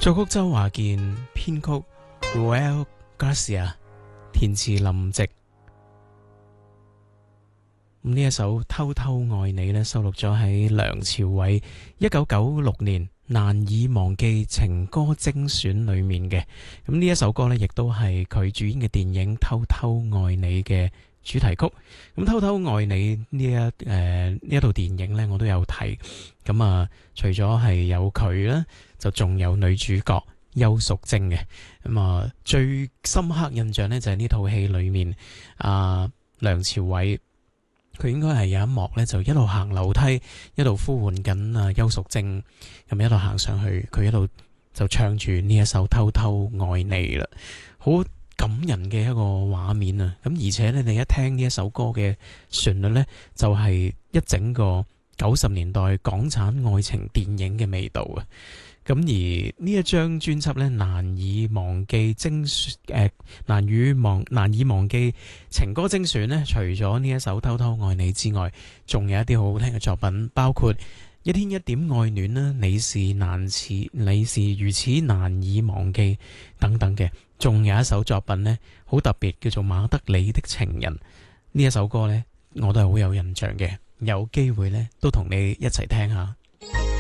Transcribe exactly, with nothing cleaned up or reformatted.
作曲周華健，編曲 Ruel Garcia， 填詞林夕。咁呢一首《偷偷愛你》呢，收錄咗喺梁朝偉一九九六年難以忘記情歌精選裏面嘅。咁呢一首歌呢，亦都係佢主演嘅電影《偷偷愛你》嘅主題曲。咁《偷偷愛你》呢一誒呢一套電影呢，我都有睇。咁啊，除咗係有佢啦，就仲有女主角邱淑貞嘅。咁啊，最深刻印象呢，就係呢套戲裏面啊，梁朝偉佢應該係有一幕呢，就一路行樓梯，一路呼喚緊啊邱淑貞，咁一路行上去，佢一路就唱住呢一首《偷偷愛你》啦，好感人嘅一個畫面啊！咁而且咧，你一聽呢一首歌嘅旋律呢，就係一整個九十年代港產愛情電影嘅味道啊！咁而呢一張專輯呢，難以忘記精選誒、呃，難以忘難以忘記情歌精選呢，除咗呢一首《偷偷愛你》之外，仲有一啲好好聽嘅作品，包括一天一點愛戀啦，你是難似你是如此難以忘記等等嘅，仲有一首作品呢，好特別，叫做《馬德里的情人》。呢一首歌呢，我都係好有印象嘅，有機會呢，都同你一齊聽下。